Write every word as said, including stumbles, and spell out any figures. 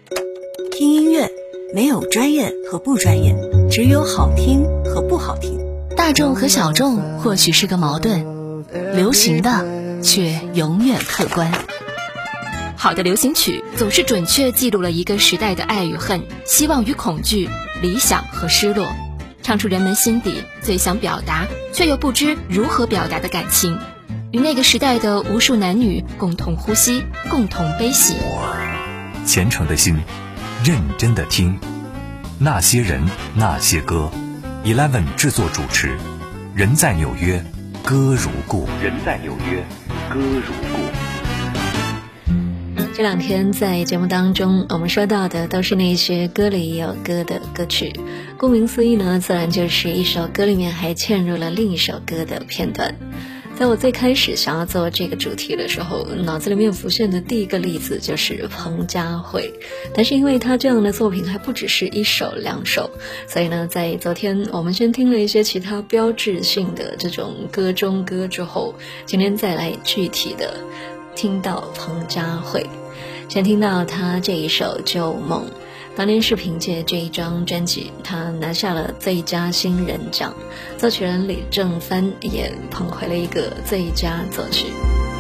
听音乐没有专业和不专业，只有好听和不好听。 大众和小众或许是个矛盾，流行的却永远客观。好的流行曲总是准确记录了一个时代的爱与恨、希望与恐惧、理想和失落，唱出人们心底最想表达却又不知如何表达的感情，与那个时代的无数男女共同呼吸，共同悲喜。 虔诚的心，认真的听，那些人那些歌 Eleven 制作主持，人在纽约，歌如故。人在纽约，歌如故。 这两天在节目当中，我们说到的都是那些歌里也有歌的歌曲，顾名思义呢，自然就是一首歌里面还嵌入了另一首歌的片段。在我最开始想要做这个主题的时候，脑子里面浮现的第一个例子就是彭佳慧，但是因为他这样的作品还不只是一首两首，所以呢，在昨天我们先听了一些其他标志性的这种歌中歌之后，今天再来具体的听到彭佳慧。先听到他这一首《旧梦》，当年是凭借这一张专辑，他拿下了最佳新人奖，作曲人李正帆也捧回了一个最佳作曲。